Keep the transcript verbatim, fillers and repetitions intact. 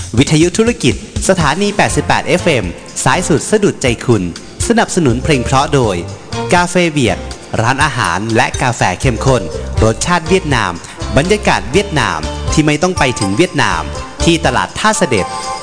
วิทยุธุรกิจสถานีแปดสิบแปด เอฟ เอ็ม สายสุดสะดุดใจคุณสนับสนุนเพลงเพราะโดยกาเฟเวียดร้านอาหารและกาแฟเข้มข้นรสชาติเวียดนามบรรยากาศเวียดนามที่ไม่ต้องไปถึงเวียดนามที่ตลาดท่าเสด็จ